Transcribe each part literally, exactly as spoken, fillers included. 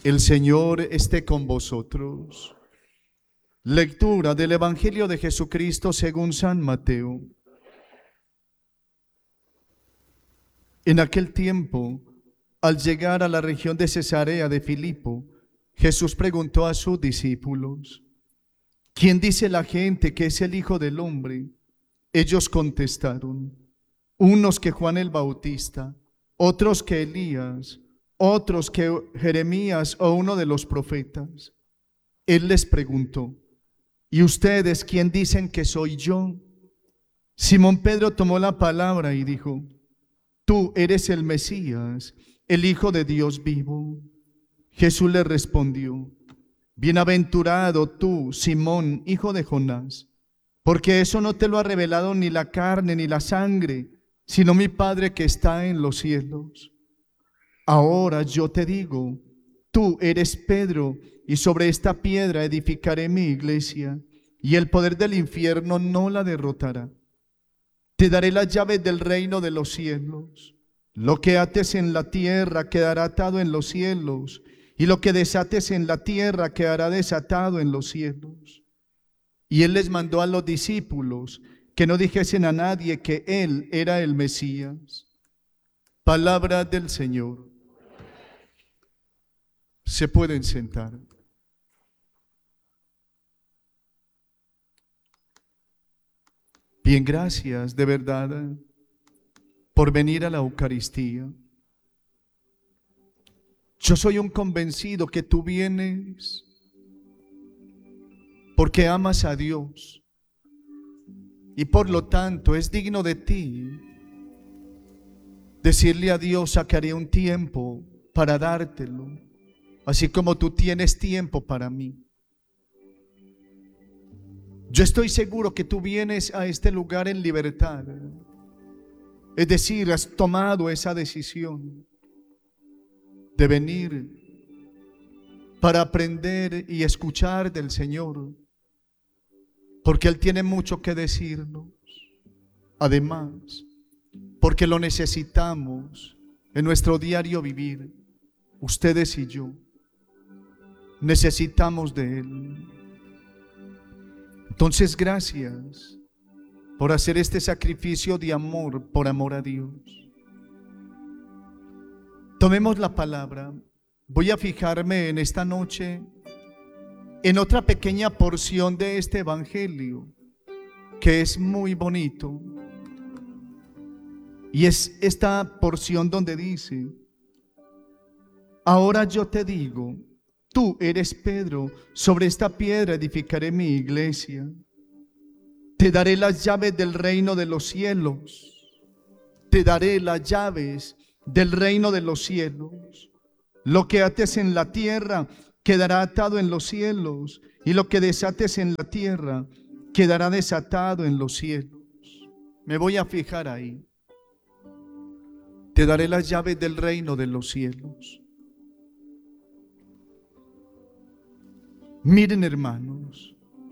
El Señor esté con vosotros. Lectura del Evangelio de Jesucristo según San Mateo. En aquel tiempo, al llegar a la región de Cesarea de Filipo, Jesús preguntó a sus discípulos: ¿quién dice la gente que es el Hijo del Hombre? Ellos contestaron: unos que Juan el Bautista, otros que Elías, otros que Jeremías o uno de los profetas. Él les preguntó: ¿y ustedes quién dicen que soy yo? Simón Pedro tomó la palabra y dijo: tú eres el Mesías, el Hijo de Dios vivo. Jesús le respondió: bienaventurado tú, Simón, hijo de Jonás, porque eso no te lo ha revelado ni la carne ni la sangre, sino mi Padre que está en los cielos. Ahora yo te digo, tú eres Pedro, y sobre esta piedra edificaré mi iglesia, y el poder del infierno no la derrotará. Te daré las llaves del reino de los cielos. Lo que ates en la tierra quedará atado en los cielos, y lo que desates en la tierra quedará desatado en los cielos. Y él les mandó a los discípulos que no dijesen a nadie que él era el Mesías. Palabra del Señor. Se pueden sentar. Bien, gracias de verdad por venir a la Eucaristía. Yo soy un convencido que tú vienes porque amas a Dios y por lo tanto es digno de ti decirle a Dios: sacaré un tiempo para dártelo, así como tú tienes tiempo para mí. Yo estoy seguro que tú vienes a este lugar en libertad, es decir, has tomado esa decisión de venir para aprender y escuchar del Señor, porque Él tiene mucho que decirnos. Además, porque lo necesitamos en nuestro diario vivir. Ustedes y yo necesitamos de Él. Entonces, gracias por hacer este sacrificio de amor, por amor a Dios. Tomemos la palabra. Voy a fijarme en esta noche en otra pequeña porción de este evangelio que es muy bonito. Y es esta porción donde dice: ahora yo te digo, tú eres Pedro, sobre esta piedra edificaré mi iglesia. Te daré las llaves del reino de los cielos. Te daré las llaves del reino de los cielos. Lo que ates en la tierra quedará atado en los cielos, y lo que desates en la tierra quedará desatado en los cielos. Me voy a fijar ahí. Te daré las llaves del reino de los cielos. Miren, hermanos,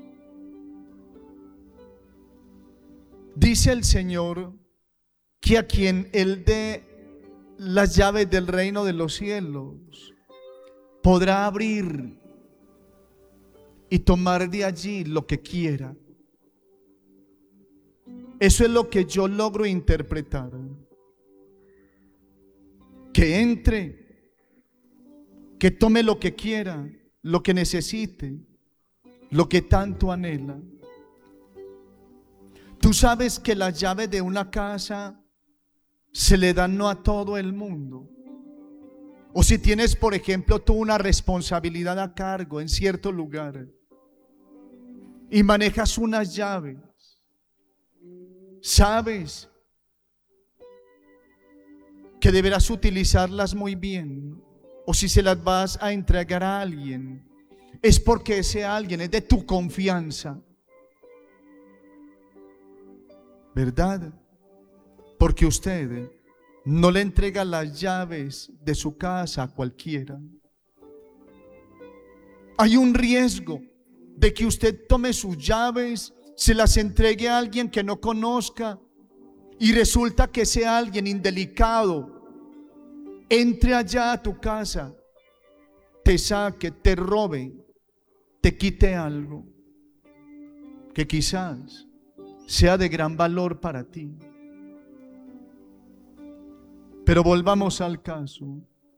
dice el Señor que a quien Él dé las llaves del reino de los cielos podrá abrir y tomar de allí lo que quiera. Eso es lo que yo logro interpretar. Que entre, que tome lo que quiera, lo que necesite, lo que tanto anhela. Tú sabes que las llaves de una casa se le dan no a todo el mundo. O si tienes, por ejemplo, tú una responsabilidad a cargo en cierto lugar y manejas unas llaves, sabes que deberás utilizarlas muy bien. O si se las vas a entregar a alguien, es porque ese alguien es de tu confianza, ¿verdad? Porque usted no le entrega las llaves de su casa a cualquiera. Hay un riesgo de que usted tome sus llaves, se las entregue a alguien que no conozca y resulta que ese alguien indelicado entre allá a tu casa te saque, te robe, te quite algo que quizás sea de gran valor para ti. Pero volvamos al caso.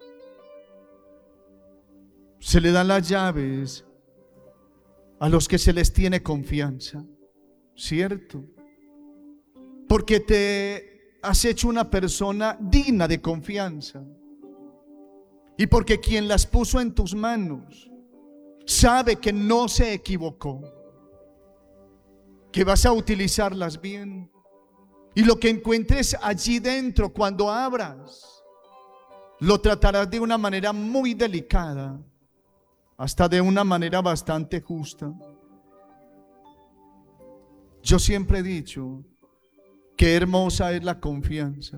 Se le dan las llaves a los que se les tiene confianza, ¿cierto? Porque te has hecho una persona digna de confianza. Y porque quien las puso en tus manos sabe que no se equivocó, que vas a utilizarlas bien. Y lo que encuentres allí dentro cuando abras, lo tratarás de una manera muy delicada, hasta de una manera bastante justa. Yo siempre he dicho, qué hermosa es la confianza.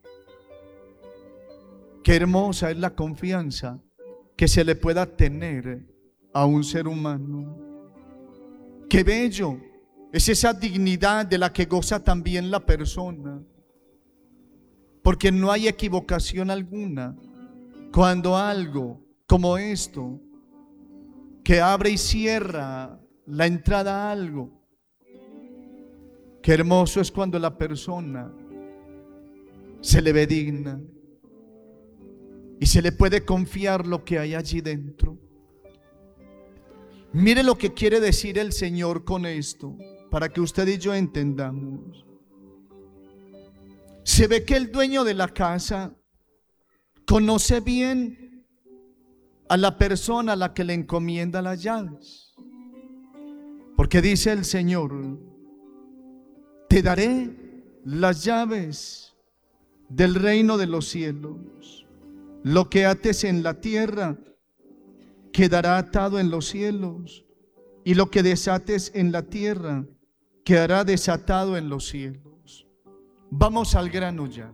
Qué hermosa es la confianza que se le pueda tener a un ser humano. Qué bello es esa dignidad de la que goza también la persona. Porque no hay equivocación alguna cuando algo como esto, que abre y cierra la entrada a algo. Qué hermoso es cuando la persona se le ve digna y se le puede confiar lo que hay allí dentro. Mire lo que quiere decir el Señor con esto, para que usted y yo entendamos. Se ve que el dueño de la casa conoce bien a la persona a la que le encomienda las llaves. Porque dice el Señor, te daré las llaves del reino de los cielos. Lo que ates en la tierra quedará atado en los cielos, y lo que desates en la tierra quedará desatado en los cielos. Vamos al grano ya.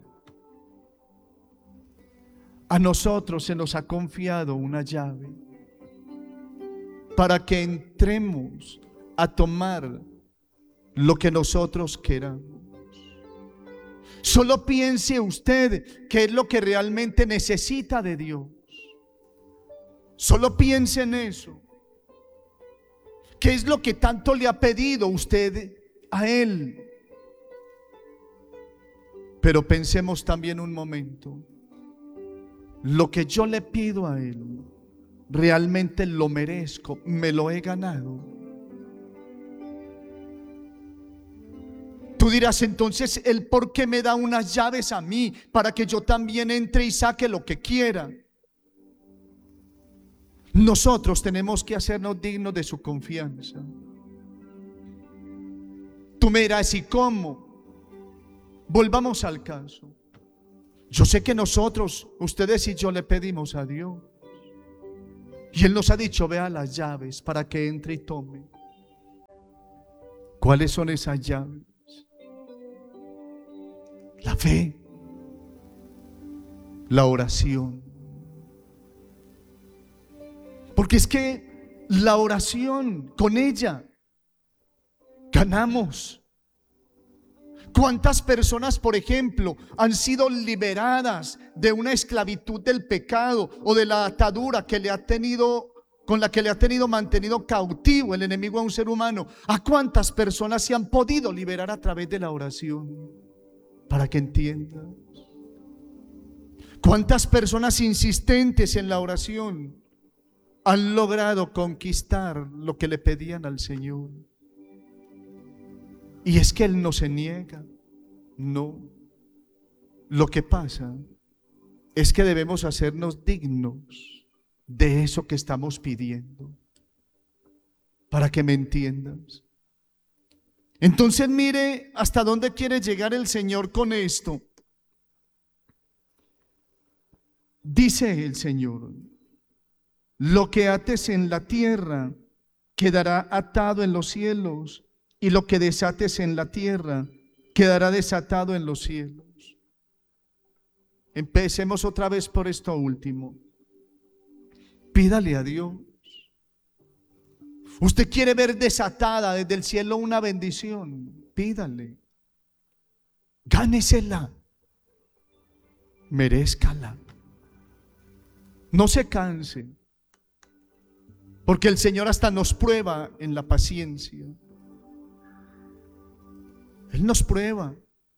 A nosotros se nos ha confiado una llave para que entremos a tomar lo que nosotros queramos. Solo piense usted qué es lo que realmente necesita de Dios. Solo piense en eso. ¿Qué es lo que tanto le ha pedido usted a Él? Pero pensemos también un momento. Lo que yo le pido a Él, realmente lo merezco, me lo he ganado. Tú dirás entonces, ¿Él por qué me da unas llaves a mí para que yo también entre y saque lo que quiera? Nosotros tenemos que hacernos dignos de su confianza. Tú me dirás, ¿y cómo? Volvamos al caso. Yo sé que nosotros, ustedes y yo, le pedimos a Dios, y Él nos ha dicho, vea las llaves para que entre y tome. ¿Cuáles son esas llaves? La fe, la oración. Porque es que la oración, con ella ganamos. ¿Cuántas personas, por ejemplo, han sido liberadas de una esclavitud del pecado o de la atadura que le ha tenido, con la que le ha tenido mantenido cautivo el enemigo a un ser humano? ¿A cuántas personas se han podido liberar a través de la oración? Para que entiendas. ¿Cuántas personas insistentes en la oración han logrado conquistar lo que le pedían al Señor? Y es que Él no se niega, no. Lo que pasa es que debemos hacernos dignos de eso que estamos pidiendo, para que me entiendas. Entonces mire hasta dónde quiere llegar el Señor con esto. Dice el Señor, lo que ates en la tierra quedará atado en los cielos, y lo que desates en la tierra quedará desatado en los cielos. Empecemos otra vez por esto último. Pídale a Dios. Usted quiere ver desatada desde el cielo una bendición, pídale. Gánesela. Merezcala. No se canse. Porque el Señor hasta nos prueba en la paciencia. Él nos prueba.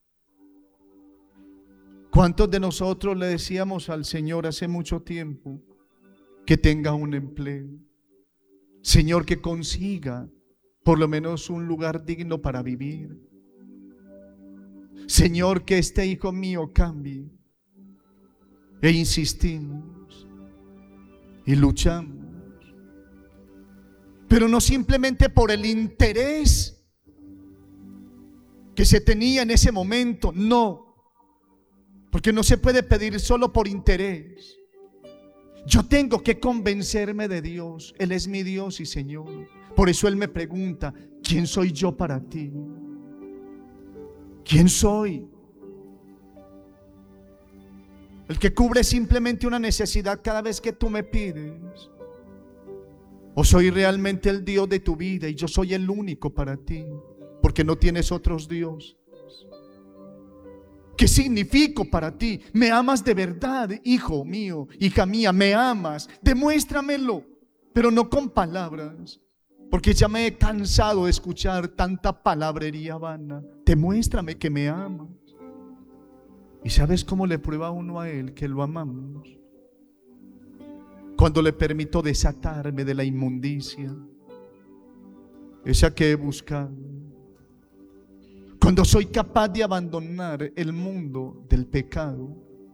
¿Cuántos de nosotros le decíamos al Señor hace mucho tiempo que tenga un empleo? Señor, que consiga por lo menos un lugar digno para vivir. Señor, que este hijo mío cambie. E insistimos y luchamos. Pero no simplemente por el interés que se tenía en ese momento, no. Porque no se puede pedir solo por interés. Yo tengo que convencerme de Dios. Él es mi Dios y Señor. Por eso Él me pregunta, ¿quién soy yo para ti? ¿Quién soy? El que cubre simplemente una necesidad cada vez que tú me pides. ¿O soy realmente el Dios de tu vida y yo soy el único para ti? Porque no tienes otros dioses. ¿Qué significo para ti? ¿Me amas de verdad, hijo mío, hija mía? ¿Me amas? Demuéstramelo, pero no con palabras, porque ya me he cansado de escuchar tanta palabrería vana. Demuéstrame que me amas. ¿Y sabes cómo le prueba uno a Él que lo amamos? Cuando le permito desatarme de la inmundicia, esa que he buscado. Cuando soy capaz de abandonar el mundo del pecado.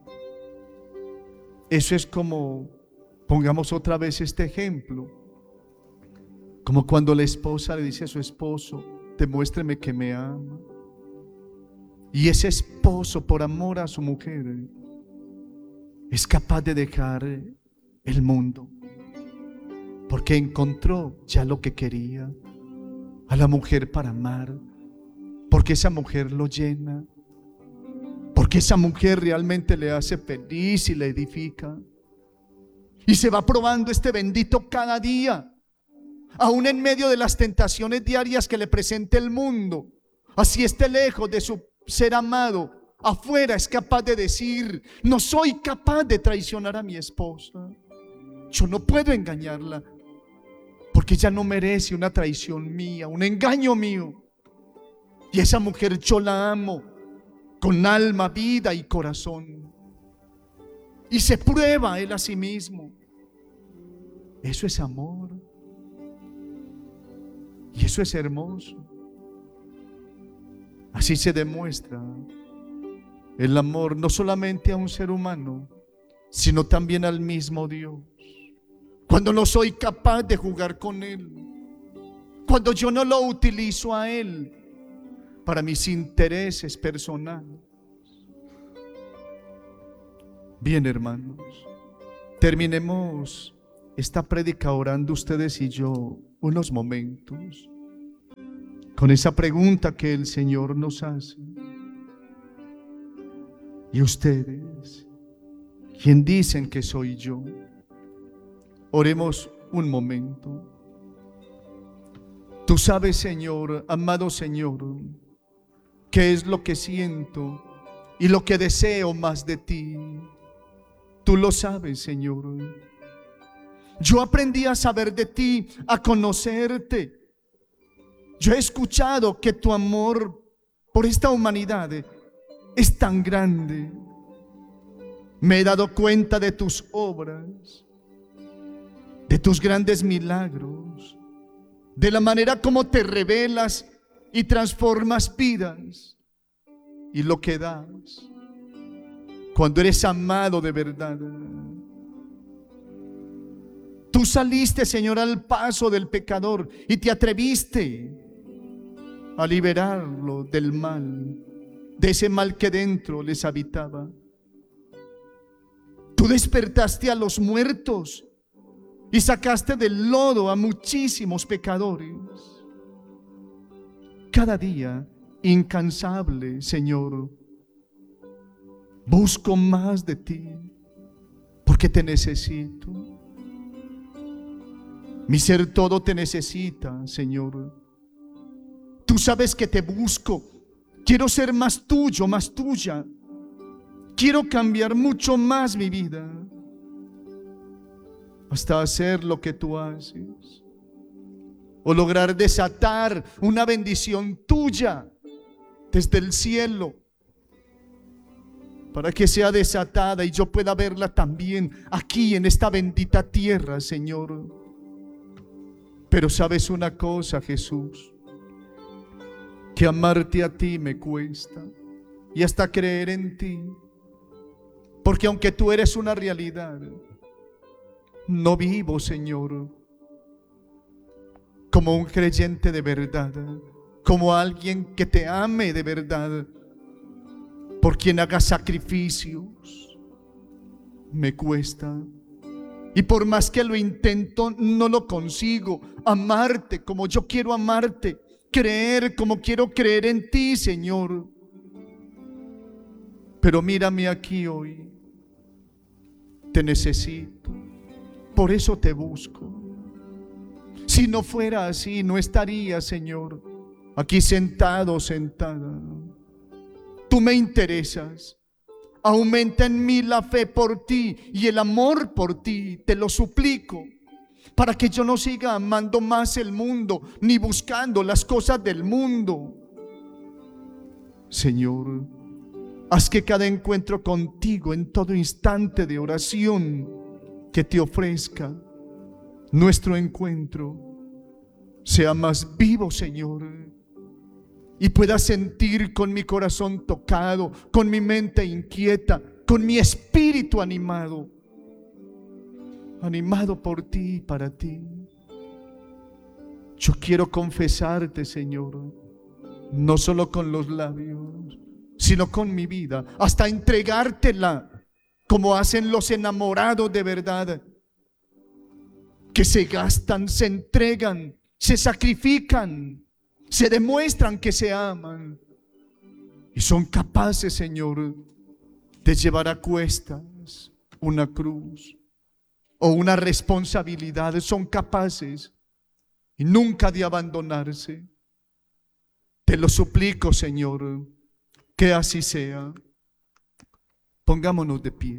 Eso es como, pongamos otra vez este ejemplo, como cuando la esposa le dice a su esposo, demuéstreme que me ama. Y ese esposo, por amor a su mujer, es capaz de dejar el mundo, porque encontró ya lo que quería, a la mujer para amar, porque esa mujer lo llena, porque esa mujer realmente le hace feliz y le edifica. Y se va probando este bendito cada día, aún en medio de las tentaciones diarias que le presenta el mundo. Así esté lejos de su ser amado, afuera es capaz de decir, no soy capaz de traicionar a mi esposa. Yo no puedo engañarla, porque ella no merece una traición mía, un engaño mío. Y esa mujer yo la amo con alma, vida y corazón. Y se prueba él a sí mismo. Eso es amor. Y eso es hermoso. Así se demuestra el amor no solamente a un ser humano, sino también al mismo Dios. Cuando no soy capaz de jugar con Él, cuando yo no lo utilizo a Él para mis intereses personales. Bien, hermanos, terminemos esta prédica orando ustedes y yo unos momentos con esa pregunta que el Señor nos hace. ¿Y ustedes? ¿Quién dicen que soy yo? Oremos un momento. Tú sabes, Señor, amado Señor, qué es lo que siento y lo que deseo más de ti. Tú lo sabes, Señor. Yo aprendí a saber de ti, a conocerte. Yo he escuchado que tu amor por esta humanidad es tan grande. Me he dado cuenta de tus obras, de tus grandes milagros, de la manera como te revelas y transformas vidas y lo que das cuando eres amado de verdad. Tú saliste, Señor, al paso del pecador y te atreviste a liberarlo del mal, de ese mal que dentro les habitaba. Tú despertaste a los muertos y sacaste del lodo a muchísimos pecadores. Cada día, incansable, Señor, busco más de ti, porque te necesito. Mi ser todo te necesita, Señor. Tú sabes que te busco. Quiero ser más tuyo, más tuya. Quiero cambiar mucho más mi vida. hasta hacer lo que tú haces, o lograr desatar una bendición tuya desde el cielo, para que sea desatada y yo pueda verla también aquí en esta bendita tierra, Señor. Pero sabes una cosa, Jesús, que amarte a ti me cuesta, y hasta creer en ti, porque aunque tú eres una realidad, no vivo, Señor, como un creyente de verdad, como alguien que te ame de verdad, por quien haga sacrificios. Me cuesta, y por más que lo intento, no lo consigo. Amarte como yo quiero amarte, creer como quiero creer en ti, Señor. Pero mírame aquí hoy, te necesito, por eso te busco. Si no fuera así, no estaría, Señor, aquí sentado, sentada. Tú me interesas. Aumenta en mí la fe por ti y el amor por ti, te lo suplico, para que yo no siga amando más el mundo, ni buscando las cosas del mundo. Señor, haz que cada encuentro contigo, en todo instante de oración que te ofrezca, nuestro encuentro sea más vivo, Señor, y pueda sentir con mi corazón tocado, con mi mente inquieta, con mi espíritu animado, animado por ti y para ti. Yo quiero confesarte, Señor, no solo con los labios, sino con mi vida, hasta entregártela, como hacen los enamorados de verdad, que se gastan, se entregan, se sacrifican, se demuestran que se aman y son capaces, Señor, de llevar a cuestas una cruz o una responsabilidad. Son capaces y nunca de abandonarse. Te lo suplico, Señor, que así sea. Pongámonos de pie.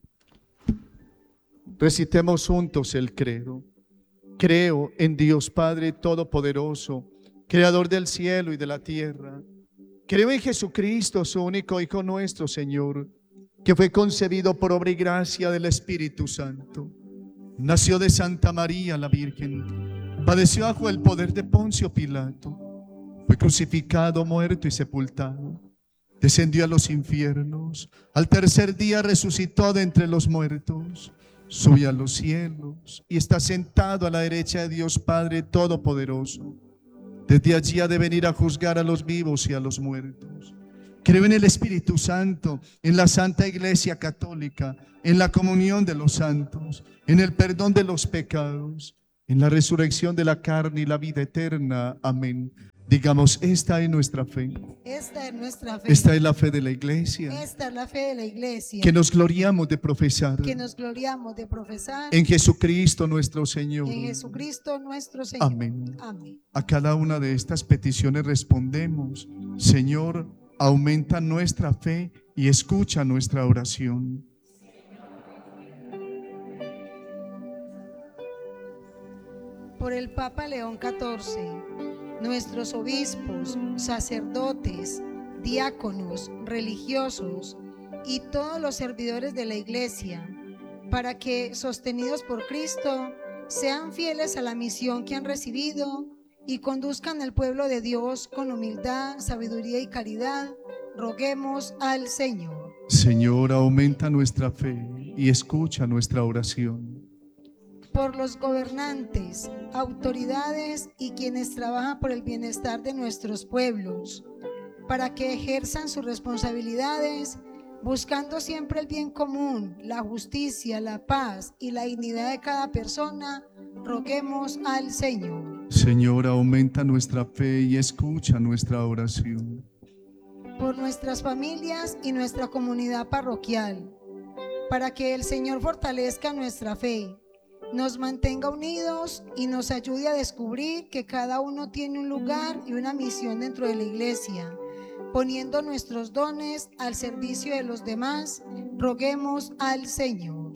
Recitemos juntos el credo. Creo en Dios Padre Todopoderoso, Creador del cielo y de la tierra. Creo en Jesucristo, su único Hijo nuestro, Señor, que fue concebido por obra y gracia del Espíritu Santo. Nació de Santa María la Virgen, padeció bajo el poder de Poncio Pilato, fue crucificado, muerto y sepultado. Descendió a los infiernos, al tercer día resucitó de entre los muertos, subió a los cielos y está sentado a la derecha de Dios Padre Todopoderoso. Desde allí ha de venir a juzgar a los vivos y a los muertos. Creo en el Espíritu Santo, en la Santa Iglesia Católica, en la comunión de los santos, en el perdón de los pecados, en la resurrección de la carne y la vida eterna. Amén. Digamos, esta es nuestra fe. Esta es nuestra fe. Esta es la fe de la Iglesia. Esta es la fe de la Iglesia. Que nos gloriamos de profesar. Que nos gloriamos de profesar. En Jesucristo nuestro Señor. En Jesucristo nuestro Señor. Amén. Amén. A cada una de estas peticiones respondemos: Señor, aumenta nuestra fe y escucha nuestra oración. Por el Papa León catorce, nuestros obispos, sacerdotes, diáconos, religiosos y todos los servidores de la Iglesia, para que, sostenidos por Cristo, sean fieles a la misión que han recibido y conduzcan al pueblo de Dios con humildad, sabiduría y caridad, roguemos al Señor. Señor, aumenta nuestra fe y escucha nuestra oración. Por los gobernantes, autoridades y quienes trabajan por el bienestar de nuestros pueblos, para que ejerzan sus responsabilidades, buscando siempre el bien común, la justicia, la paz y la dignidad de cada persona, roguemos al Señor. Señor, aumenta nuestra fe y escucha nuestra oración. Por nuestras familias y nuestra comunidad parroquial, para que el Señor fortalezca nuestra fe, nos mantenga unidos y nos ayude a descubrir que cada uno tiene un lugar y una misión dentro de la Iglesia, poniendo nuestros dones al servicio de los demás, roguemos al Señor.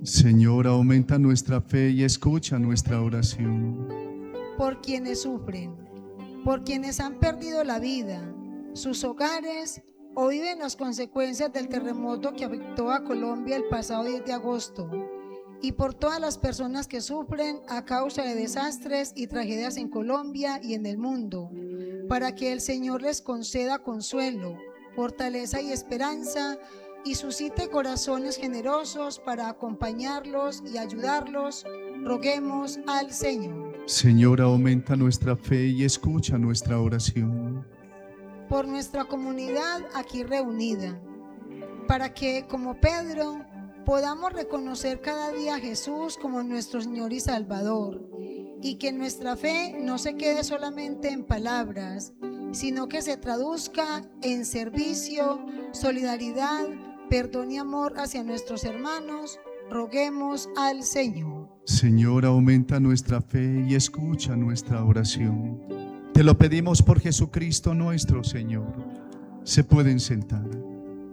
Señor, aumenta nuestra fe y escucha nuestra oración. Por quienes sufren, por quienes han perdido la vida, sus hogares o viven las consecuencias del terremoto que afectó a Colombia el pasado diez de agosto, y por todas las personas que sufren a causa de desastres y tragedias en Colombia y en el mundo, para que el Señor les conceda consuelo, fortaleza y esperanza, y suscite corazones generosos para acompañarlos y ayudarlos, roguemos al Señor. Señor, aumenta nuestra fe y escucha nuestra oración. Por nuestra comunidad aquí reunida, para que, como Pedro, podamos reconocer cada día a Jesús como nuestro Señor y Salvador, y que nuestra fe no se quede solamente en palabras, sino que se traduzca en servicio, solidaridad, perdón y amor hacia nuestros hermanos, roguemos al Señor. Señor, aumenta nuestra fe y escucha nuestra oración. Te lo pedimos por Jesucristo nuestro Señor. Se pueden sentar.